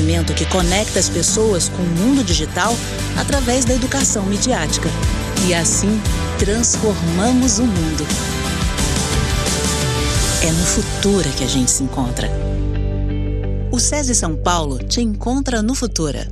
movimento que conecta as pessoas com o mundo digital através da educação midiática. E assim, transformamos o mundo. É no Futura que a gente se encontra. O SESI São Paulo te encontra no Futura.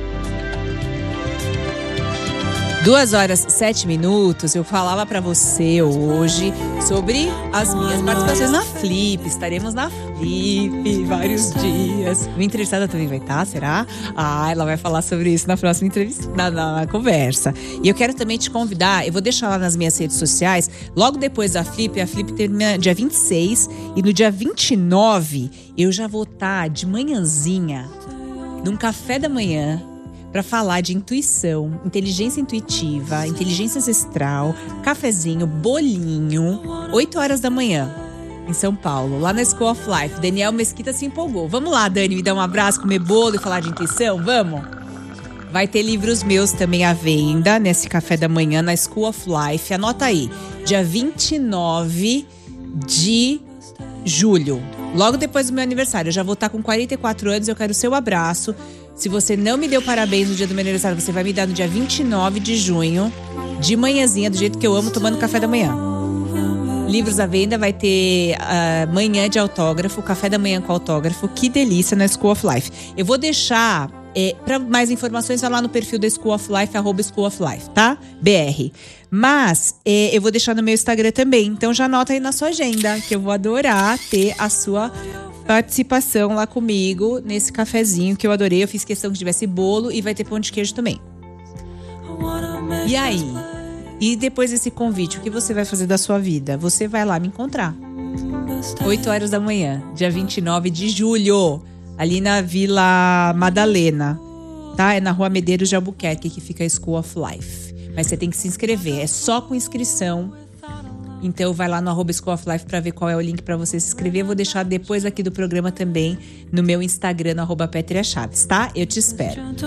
2h07. Eu falava pra você hoje sobre as minhas participações na Flip. Estaremos na Flip vários dias. Minha entrevistada também vai estar, será? Ela vai falar sobre isso na próxima entrevista, na conversa. E eu quero também te convidar, eu vou deixar lá nas minhas redes sociais, logo depois da Flip, a Flip termina dia 26 e no dia 29 eu já vou estar de manhãzinha, num café da manhã, para falar de intuição, inteligência intuitiva, inteligência ancestral, cafezinho, bolinho, 8 horas da manhã, em São Paulo, lá na School of Life. Daniel Mesquita se empolgou. Vamos lá, Dani, me dar um abraço, comer bolo e falar de intuição? Vamos? Vai ter livros meus também à venda nesse café da manhã na School of Life. Anota aí, dia 29 de julho, logo depois do meu aniversário. Eu já vou estar com 44 anos, eu quero o seu abraço. Se você não me deu parabéns no dia do meu aniversário, você vai me dar no dia 29 de junho, de manhãzinha, do jeito que eu amo, tomando café da manhã. Livros à venda, vai ter manhã de autógrafo, café da manhã com autógrafo. Que delícia, na School of Life. Eu vou deixar, para mais informações, vai lá no perfil da School of Life, @SchoolofLife, tá? BR. Mas eu vou deixar no meu Instagram também. Então já anota aí na sua agenda, que eu vou adorar ter a sua participação lá comigo nesse cafezinho que eu adorei. Eu fiz questão que tivesse bolo e vai ter pão de queijo também. E aí? E depois desse convite, o que você vai fazer da sua vida? Você vai lá me encontrar. 8 horas da manhã, dia 29 de julho, ali na Vila Madalena, tá? É na Rua Medeiros de Albuquerque que fica a School of Life. Mas você tem que se inscrever, é só com inscrição. Então vai lá no @School of Life para ver qual é o link para você se inscrever. Eu vou deixar depois aqui do programa também no meu Instagram, no @Pétria Chaves, tá? Eu te espero.